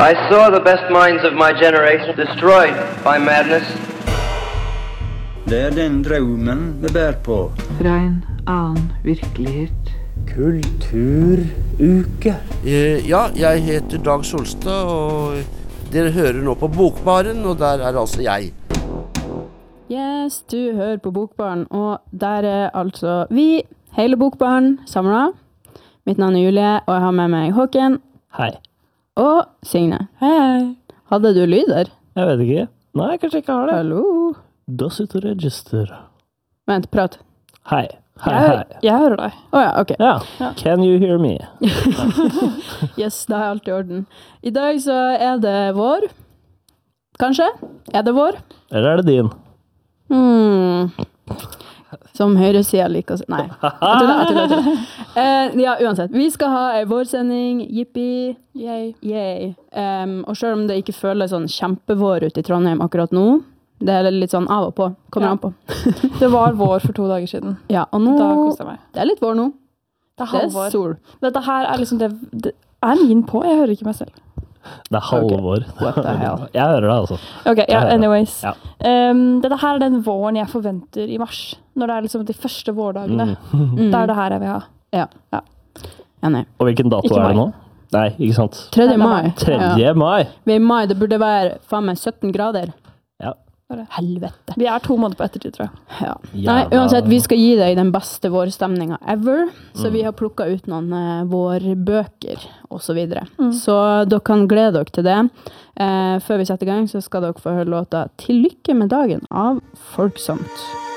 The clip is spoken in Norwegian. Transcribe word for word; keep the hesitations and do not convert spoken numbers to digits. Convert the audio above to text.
I saw the best minds of my generation destroyed by madness. Det er den drømmen vi bærer på. Fra en annen virkelighet. Kulturuke. Eh, ja, jeg heter Dag Solstad, og dere hører nå på Bokbaren, og der er altså jeg. Yes, du hører på Bokbaren, og der er altså vi, hele Bokbaren, samlet. Mitt navn er Julie, og jeg har med meg Håken. Hei. Og Signe. Hei. Hadde du lyd der? Jeg vet ikke. Nei, kanskje ikke har det. Hallo. Does it register? Vent, prat. Hei. Hei, jeg, hei. Jeg hører deg. Åja, oh, ok. Ja. ja. Can you hear me? Yes, det er alt i orden. I dag så er det vår. Kanskje? Er det vår? Eller er det din? Hmm. Som høyresiden liker å si. Nei. Jeg tuller, jeg tuller, jeg tuller. Uh, ja, uansett. Vi skal ha en vårsending. Yippie. Yay. Yay. Um, og selv om det ikke føles sånn kjempevår ute i Trondheim akkurat nå, det er litt sånn av og på. Kommer ja. an på. Det var vår for to dager siden. Ja, og nå... Da koste jeg meg. Det er litt vår nå. Det er Det halvår. er sol. Dette her er liksom det... det er min på. Jeg hører ikke meg selv. Det er halvår. Okay. What the hell? Jeg hører det, altså. Ok, ja, anyways. Ja. Um, dette her er den våren jeg forventer i mars. Når det er liksom de første vårdagene. Mm. Det er det her jeg vil ha. Ja. Ja. Ja, nei. Og hvilken dato Ikke er det mai. nå? Nei, ikke sant? tredje mai. tredje mai. Vi er i mai, det burde være faen meg sytten grader. Ja. Helvete. Vi er to måneder på ettertid, tror jeg. Ja. Ja, Nei, uansett, da- vi skal gi deg den beste vårstemningen ever, så Mm. vi har plukket ut noen uh, vårbøker og så videre. Mm. Så dere kan glede dere til det. Uh, før vi setter i gang, så skal dere få høre låta «Til lykke med dagen» av Folksomt.